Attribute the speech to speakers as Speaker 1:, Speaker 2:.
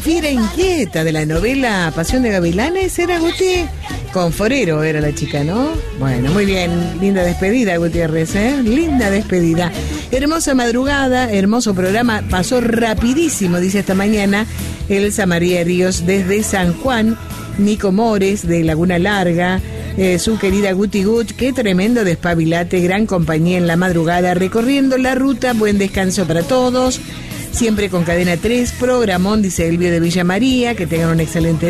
Speaker 1: fiera inquieta de la novela Pasión de Gavilanes, ¿era Guti? Con Forero era la chica, ¿no? Bueno, muy bien, linda despedida, Gutiérrez, ¿eh? Linda despedida. Hermosa madrugada, hermoso programa, pasó rapidísimo, dice esta mañana Elsa María Ríos desde San Juan, Nico Mores de Laguna Larga, su querida Guti Gut, qué tremendo despabilate, gran compañía en la madrugada, recorriendo la ruta, buen descanso para todos, siempre con Cadena 3, programón, dice Elvio de Villa María, que tengan un excelente